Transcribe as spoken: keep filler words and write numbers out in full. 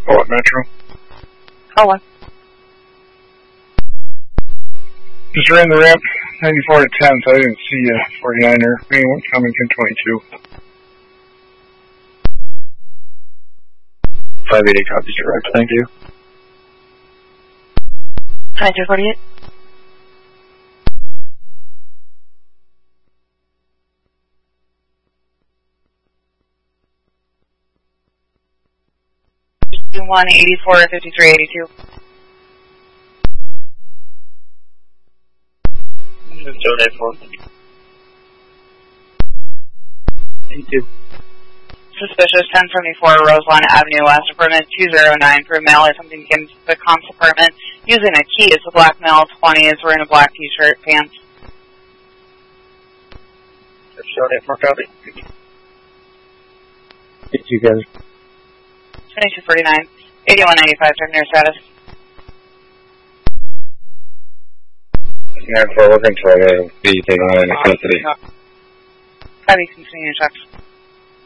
Oh, at Metro. Call one. Just ran the ramp ninety-four to ten, so I didn't see you, forty-niner. Anyone coming in twenty-two. five eighty copies direct, thank you. twenty-two forty-eight. one eighty-four fifty-three eighty-two. Donate for eighty-two. Suspicious ten seventy-four Roselawn Avenue West, apartment two oh nine for mail or something against the comps apartment. Using a key, it's a black male, twenty is wearing a black t-shirt, pants. Donate for copy. eighty-two guys. twenty-two forty-nine. eighty-one ninety-five, check near status. nine four, we're going to try to be taking on necessity. Copy, continue checks.